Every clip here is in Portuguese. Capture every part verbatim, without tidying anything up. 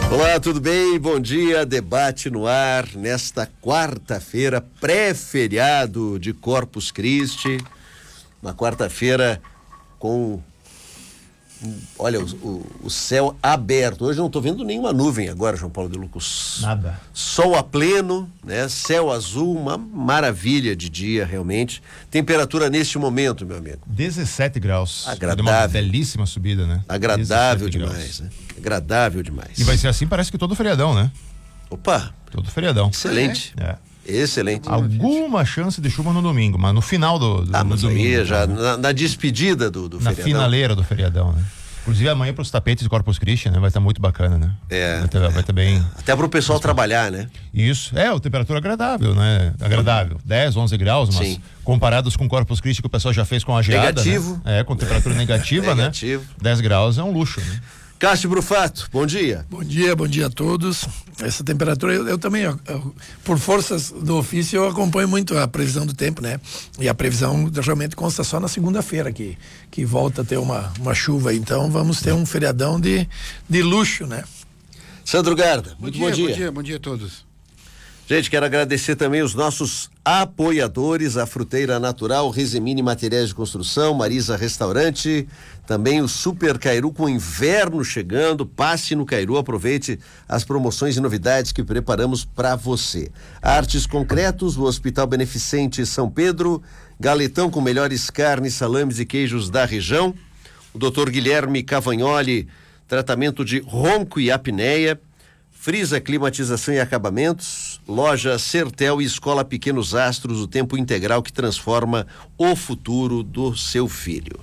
Olá, tudo bem? Bom dia, debate no ar nesta quarta-feira, pré-feriado de Corpus Christi, uma quarta-feira com, olha, o, o, o céu aberto. Hoje não estou vendo nenhuma nuvem agora, João Paulo de Lucas. Nada. Sol a pleno, né? Céu azul, uma maravilha de dia, realmente. Temperatura neste momento, meu amigo? dezessete graus. Agradável. Uma belíssima subida, né? Agradável demais, né? Agradável demais. E vai ser assim, parece que todo feriadão, né? Opa! Todo feriadão. Excelente. É. Excelente. Alguma chance de chuva no domingo, mas no final do, do ah, mas no domingo. Aí já né? na, na despedida do, do na feriadão. finaleira do feriadão, né? Inclusive amanhã para os tapetes de Corpus Christi, né? Vai estar muito bacana, né? É. Vai estar é. vai tá bem... Até para o pessoal trabalhar, né? Isso. É, a temperatura agradável, né? Agradável. dez, onze graus, mas Sim. comparados com Corpus Christi que o pessoal já fez com a geada, Negativo. Né? É, com temperatura negativa, Negativo. né? dez graus é um luxo, né? Cássio Brufato, bom dia. Bom dia, bom dia a todos. Essa temperatura, eu, eu também, eu, eu, por forças do ofício, eu acompanho muito a previsão do tempo, né? E a previsão realmente consta só na segunda-feira que, que volta a ter uma, uma chuva. Então vamos ter um feriadão de, de luxo, né? Sandro Garda, muito bom dia. Bom dia, bom dia a todos. Gente, quero agradecer também os nossos apoiadores, a Fruteira Natural, Resemine Materiais de Construção, Marisa Restaurante, também o Super Cairu com o inverno chegando. Passe no Cairu, aproveite as promoções e novidades que preparamos para você. Artes Concretos, o Hospital Beneficente São Pedro, Galetão com melhores carnes, salames e queijos da região, o doutor Guilherme Cavagnoli, tratamento de ronco e apneia, Frisa Climatização e Acabamentos, Loja Sertel e Escola Pequenos Astros, o tempo integral que transforma o futuro do seu filho.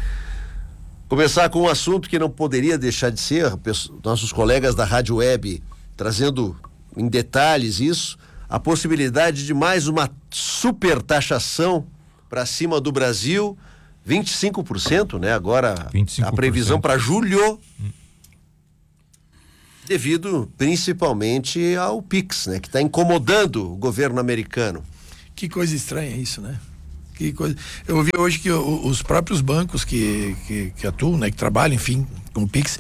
Começar com um assunto que não poderia deixar de ser, nossos colegas da Rádio Web trazendo em detalhes isso, a possibilidade de mais uma super taxação para cima do Brasil, vinte e cinco por cento, né? Agora vinte e cinco por cento. A previsão para julho, hum. devido principalmente ao Pix, né? Que está incomodando o governo americano. Que coisa estranha isso, né? Que coisa... Eu ouvi hoje que o, os próprios bancos que, que, que atuam, né? Que trabalham, enfim, com o Pix,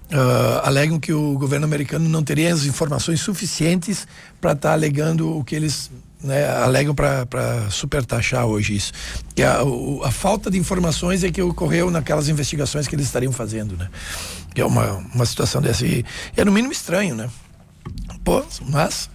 uh, alegam que o governo americano não teria as informações suficientes para estar tá alegando o que eles... Né, alegam para supertaxar hoje isso. Que a, o, a falta de informações é que ocorreu naquelas investigações que eles estariam fazendo, né? Que é uma, uma situação dessa. E é no mínimo estranho, né? Pô, mas...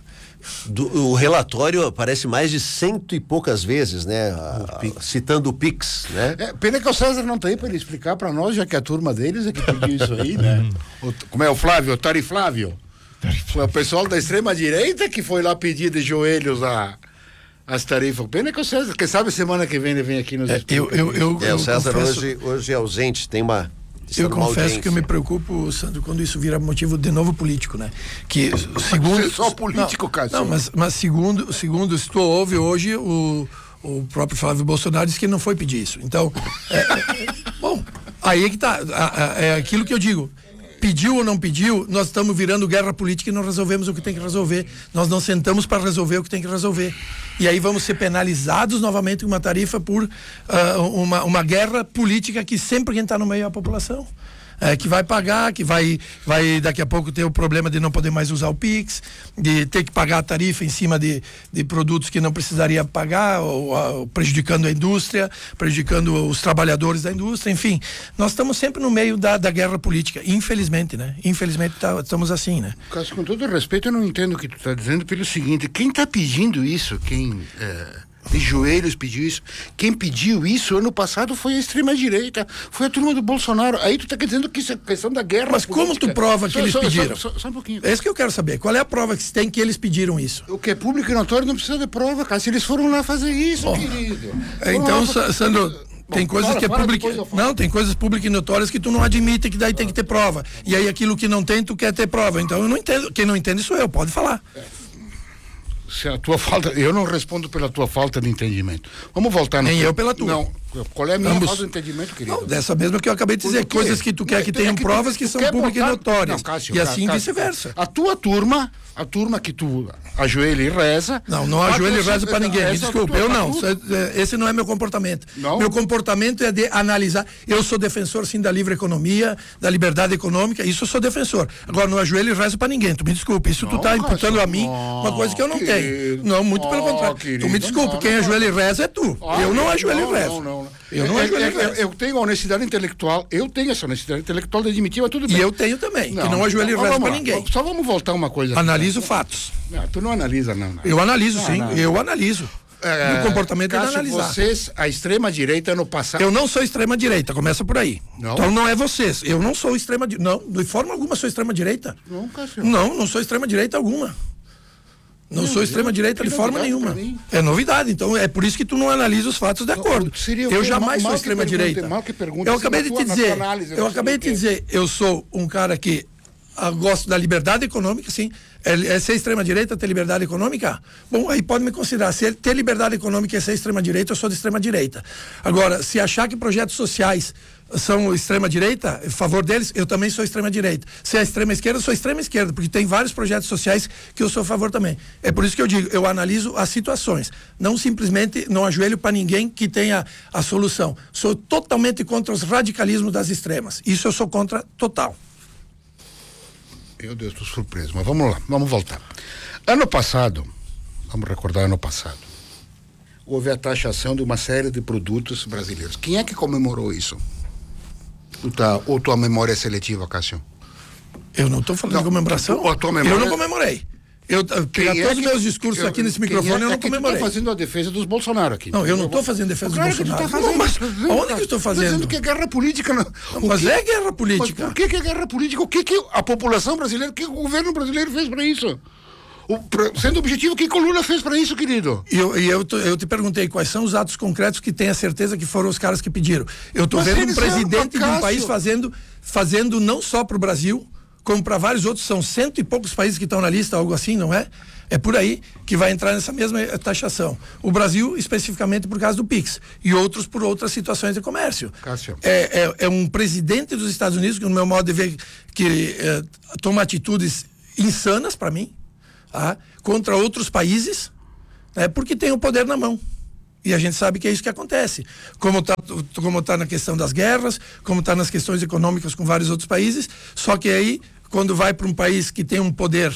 Do, o relatório aparece mais de cento e poucas vezes, né? A, a, citando o Pix, né? É, pena que o César não tá aí para ele explicar para nós, já que a turma deles é que pediu isso aí, né? o, como é o Flávio, o Tari Flávio? Foi o pessoal da extrema-direita que foi lá pedir de joelhos a, as tarifas. Pena que o César, quem sabe semana que vem ele vem aqui nos é, eu, eu, eu, é, eu o César confesso, hoje, hoje é ausente, tem uma... Eu confesso que eu me preocupo, Sandro, quando isso vira motivo de novo político, né? Que segundo... Você é só político, cara. Não, mas, mas segundo, segundo, se tu ouve hoje, o, o próprio Flávio Bolsonaro disse que ele não foi pedir isso. Então, é, é, bom, aí é que tá, é aquilo que eu digo. Pediu ou não pediu, nós estamos virando guerra política e não resolvemos o que tem que resolver. Nós não sentamos para resolver o que tem que resolver. E aí vamos ser penalizados novamente com uma tarifa por uh, uma, uma guerra política que sempre quem está no meio é a população. É, que vai pagar, que vai, vai daqui a pouco ter o problema de não poder mais usar o Pix, de ter que pagar a tarifa em cima de, de produtos que não precisaria pagar, ou, ou, prejudicando a indústria, prejudicando os trabalhadores da indústria, enfim. Nós estamos sempre no meio da, da guerra política, infelizmente, né? Infelizmente tá, estamos assim, né? Cássio, com todo respeito, eu não entendo o que tu está dizendo pelo seguinte, quem está pedindo isso, quem... É... de joelhos pediu isso. Quem pediu isso ano passado foi a extrema-direita, foi a turma do Bolsonaro. Aí tu tá dizendo que isso é questão da guerra Mas política. Como tu prova que só, eles só, pediram? Só, só, só um pouquinho. É isso que eu quero saber. Qual é a prova que se tem que eles pediram isso? O que é público e notório não precisa de prova, cara. Se eles foram lá fazer isso, oh. querido. Então, lá... Sandro... Tem Bom, coisas fala, que é fala, pública. Não, tem coisas públicas e notórias que tu não admite que daí tem que ter prova. E aí aquilo que não tem, tu quer ter prova. Então eu não entendo. Quem não entende sou eu, pode falar. É. Se a tua falta, eu não respondo pela tua falta de entendimento. Vamos voltar no Nem teu, eu pela tua. Não, Qual é a minha Ambos. falta de entendimento, querido? Não, dessa mesma que eu acabei de dizer, coisas que tu quer que tenham provas que são públicas e notórias. Não, Cássio, e assim Cássio, vice-versa. A tua turma, a turma que tu ajoelha e reza... Não, não ajoelho e rezo para ninguém, me essa desculpa, tua, eu não. tua... Esse não é meu comportamento. Não? Meu comportamento é de analisar. Eu sou defensor, sim, da livre economia, da liberdade econômica, isso eu sou defensor. Agora, não ajoelho e rezo para ninguém, tu me desculpa. Isso não, tu tá imputando a mim uma coisa que eu não querido, tenho. Não, muito pelo oh, contrário. Querido, tu me desculpa, não, quem não, ajoelha e reza é tu. Ah, eu não ajoelho não, e rezo. Não, não, não. Eu não ajoelho e eu, eu, rezo. eu tenho honestidade intelectual, eu tenho essa honestidade intelectual de admitir, mas tudo bem. E eu tenho também, que não ajoelho e rezo para ninguém. Só vamos voltar uma coisa. Analiso fatos. Não, tu não analisa, não. não. Eu analiso, não, sim, não. eu analiso. É, e o comportamento Cássio, é de analisar. Vocês, a extrema-direita no passado... Eu não sou extrema-direita, começa por aí. Não? Então não é vocês. Eu não sou extrema-direita. Não, de forma alguma sou extrema-direita. Não, Cássio. Não, não sou extrema-direita alguma. Não, não sou extrema-direita de forma nenhuma. É novidade. Então é por isso que tu não analisa os fatos de acordo. Seria eu jamais mal, sou extrema-direita. Eu acabei de te dizer, eu acabei de te dizer, eu sou um cara que ah, gosto da liberdade econômica, sim. É, é ser extrema-direita, ter liberdade econômica? Bom, aí pode me considerar. Se ter liberdade econômica é ser extrema-direita, eu sou de extrema-direita. Agora, se achar que projetos sociais são extrema-direita, em favor deles, eu também sou extrema-direita. Se é extrema-esquerda, eu sou extrema-esquerda, porque tem vários projetos sociais que eu sou a favor também. É por isso que eu digo, eu analiso as situações. Não simplesmente, não ajoelho para ninguém que tenha a solução. Sou totalmente contra os radicalismos das extremas. Isso eu sou contra total. Meu Deus, estou surpreso, mas vamos lá, vamos voltar. Ano passado, vamos recordar ano passado, houve a taxação de uma série de produtos brasileiros. Quem é que comemorou isso? Tu tá, ou tua memória é seletiva, Cássio? Eu não estou falando não, de comemoração. Tu, a tua memória... Eu não comemorei. Eu, pegar todos os meus discursos eu, aqui nesse microfone, é, eu não é comemorei. Tu tá fazendo a defesa dos Bolsonaro aqui. Não, eu não estou fazendo defesa claro dos Bolsonaro. Que tu tá fazendo, não, mas fazendo, onde que eu estou fazendo? Dizendo que é guerra política. Não. Não, mas que, é guerra política. Mas por que, que é guerra política? O que, que a população brasileira, o que o governo brasileiro fez para isso? O, pra, sendo objetivo, o que, que o Lula fez para isso, querido? E eu, eu, eu te perguntei quais são os atos concretos que tem a certeza que foram os caras que pediram. Eu estou vendo um presidente de um país fazendo, fazendo não só para o Brasil, como para vários outros, são cento e poucos países que estão na lista, algo assim, não é? É por aí que vai entrar nessa mesma taxação. O Brasil, especificamente por causa do Pix, e outros por outras situações de comércio. Cássio. É, é, é um presidente dos Estados Unidos, que no meu modo de ver, que é, toma atitudes insanas para mim, tá? Contra outros países, né? Porque tem o poder na mão. E a gente sabe que é isso que acontece. Como está como tá na questão das guerras, como está nas questões econômicas com vários outros países, só que aí, quando vai para um país que tem um poder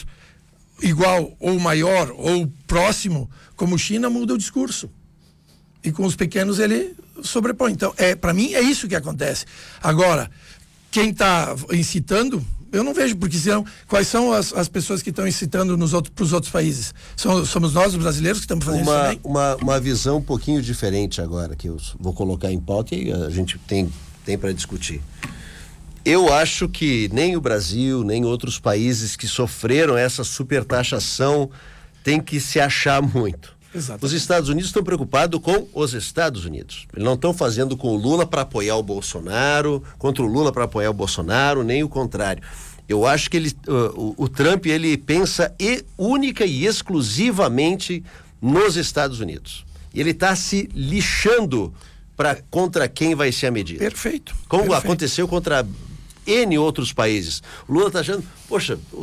igual ou maior ou próximo, como China, muda o discurso. E com os pequenos ele sobrepõe. Então, é, para mim, é isso que acontece. Agora, quem está incitando, eu não vejo, porque senão, quais são as, as pessoas que estão incitando nos outros, para os outros países? São, somos nós, os brasileiros, que estamos fazendo uma, isso também? Uma, uma visão um pouquinho diferente agora, que eu vou colocar em pauta e a gente tem, tem para discutir. Eu acho que nem o Brasil, nem outros países que sofreram essa supertaxação têm que se achar muito. Exatamente. Os Estados Unidos estão preocupados com os Estados Unidos. Eles não estão fazendo com o Lula para apoiar o Bolsonaro, contra o Lula para apoiar o Bolsonaro, nem o contrário. Eu acho que ele, uh, o, o Trump, ele pensa e, única e exclusivamente nos Estados Unidos. E ele está se lixando para contra quem vai ser a medida. Perfeito. Como Perfeito. aconteceu contra N outros países. O Lula está achando, poxa, o,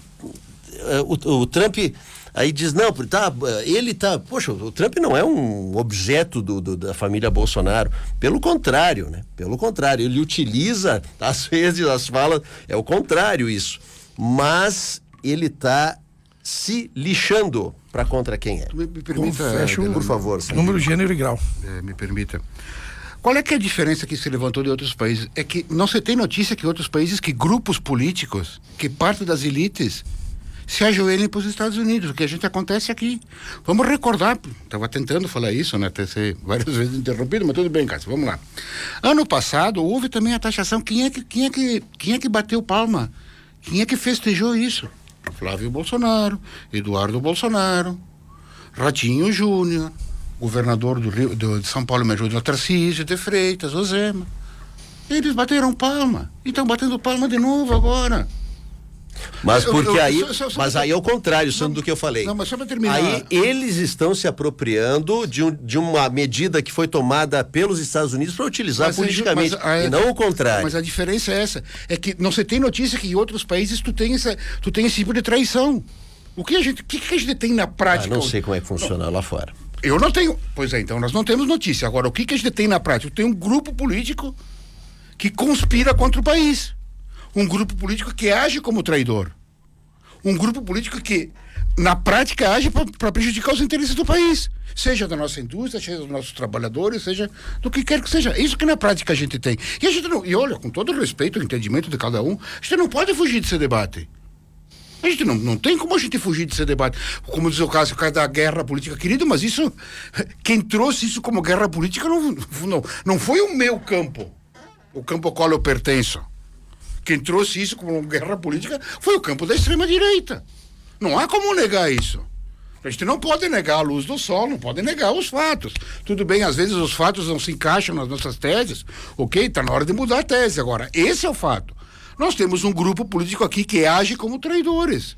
o, o, o Trump aí diz, não, tá, ele tá, poxa, o Trump não é um objeto do, do, da família Bolsonaro, pelo contrário, né? Pelo contrário, ele utiliza, às vezes, as falas, é o contrário isso, mas ele tá se lixando para contra quem é. Me, me permita, Fecha por favor. Sim. Número, gênero e grau. É, me permita. Qual é que é a diferença que se levantou de outros países? É que não se tem notícia que outros países, que grupos políticos, que parte das elites, se ajoelhem para os Estados Unidos, o que a gente acontece aqui. Vamos recordar, estava tentando falar isso, né, até ser várias vezes interrompido, mas tudo bem, Cássio, vamos lá. Ano passado houve também a taxação, quem é que, quem é que, quem é que bateu palma? Quem é que festejou isso? Flávio Bolsonaro, Eduardo Bolsonaro, Ratinho Júnior, governador do Rio, do, de São Paulo, me ajuda, Tarcísio de Freitas, Ozema. Eles bateram palma e estão batendo palma de novo agora. Mas porque eu, eu, aí, só, só, só mas pra... aí é o contrário, Sandro, do que eu falei. Não, mas só para terminar. Aí eles estão se apropriando de, um, de uma medida que foi tomada pelos Estados Unidos para utilizar mas politicamente, é, mas, e não o contrário. Mas a diferença é essa, é que não se tem notícia que em outros países tu tem, essa, tu tem esse tipo de traição. O que a gente, que, que a gente tem na prática? Ah, não sei como é que funciona não. lá fora. Eu não tenho. Pois é, então nós não temos notícia. Agora, o que, que a gente tem na prática? Tem um grupo político que conspira contra o país. Um grupo político que age como traidor. Um grupo político que, na prática, age para prejudicar os interesses do país. Seja da nossa indústria, seja dos nossos trabalhadores, seja do que quer que seja. Isso que na prática a gente tem. E a gente não. E olha, com todo o respeito, o entendimento de cada um, a gente não pode fugir desse debate. A gente não, não tem como a gente fugir desse debate. Como diz o caso, o caso da guerra política, querido, mas isso, quem trouxe isso como guerra política não, não, não foi o meu campo, o campo ao qual eu pertenço. Quem trouxe isso como guerra política foi o campo da extrema-direita. Não há como negar isso. A gente não pode negar a luz do sol, não pode negar os fatos. Tudo bem, às vezes os fatos não se encaixam nas nossas teses, ok? Está na hora de mudar a tese. Agora, esse é o fato. Nós temos um grupo político aqui que age como traidores.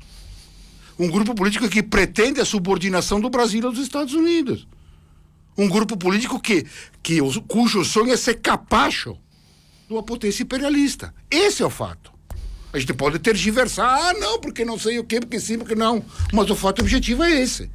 Um grupo político que pretende a subordinação do Brasil aos Estados Unidos. Um grupo político que, que, cujo sonho é ser capacho de uma potência imperialista. Esse é o fato. A gente pode tergiversar, ah, não, porque não sei o quê, porque sim, porque não. Mas o fato objetivo é esse.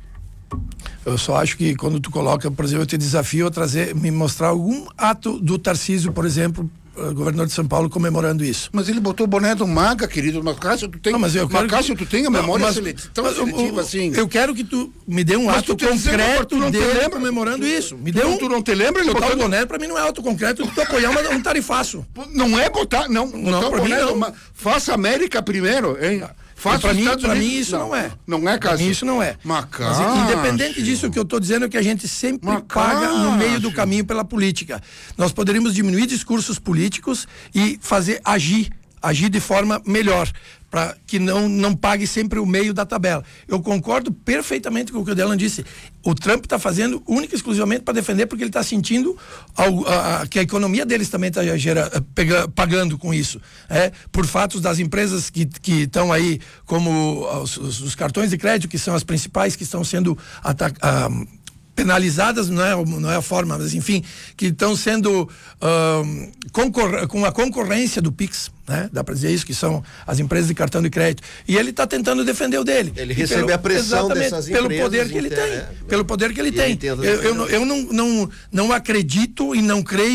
Eu só acho que quando tu coloca, por exemplo, eu te desafio a trazer, me mostrar algum ato do Tarcísio, por exemplo, governador de São Paulo, comemorando isso. Mas ele botou o boné do Maga, querido. Mas Cássio, tu tem, não, mas eu quero Cássio, que... tu tem a memória mas, seletiva, tão mas, seletiva eu, assim. Eu quero que tu me dê um mas ato concreto dele comemorando isso. Me tu, dê um... tu não te lembra? Ele botar botou... o boné pra mim não é ato concreto, tu apoiar uma, um tarifaço. Não é botar, não. Não, não pra mim não. Uma, faça América primeiro, hein? Faça para mim, pra mim isso não, não é. Não é, Cássio? Pra mim isso não é. Mas, Mas independente disso, o que eu estou dizendo é que a gente sempre Mas, paga no meio do caminho pela política. Nós poderíamos diminuir discursos políticos e fazer agir, agir de forma melhor, para que não, não pague sempre o meio da tabela. Eu concordo perfeitamente com o que o Delan disse. O Trump está fazendo única e exclusivamente para defender, porque ele está sentindo ao, a, a, que a economia deles também está pagando com isso. É, por fatos das empresas que estão aí, como os, os cartões de crédito, que são as principais que estão sendo atacadas. penalizadas, não é, não é a forma, mas enfim, que estão sendo uh, concor- com a concorrência do Pix, né? Dá para dizer isso, que são as empresas de cartão de crédito. E ele está tentando defender o dele. Ele recebe pelo, a pressão dessas pelo empresas. Poder que ele tem, é, pelo poder que ele tem. Eu, eu, não, eu não, não, não acredito e não creio